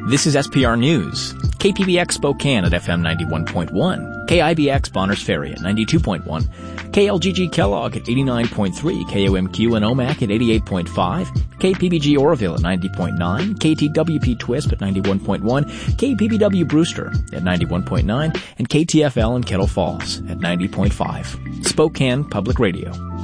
This is SPR News. KPBX Spokane at FM 91.1. KIBX Bonners Ferry at 92.1. KLGG Kellogg at 89.3. KOMQ and OMAC at 88.5. KPBG Oroville at 90.9. KTWP Twisp at 91.1. KPBW Brewster at 91.9. And KTFL in Kettle Falls at 90.5. Spokane Public Radio.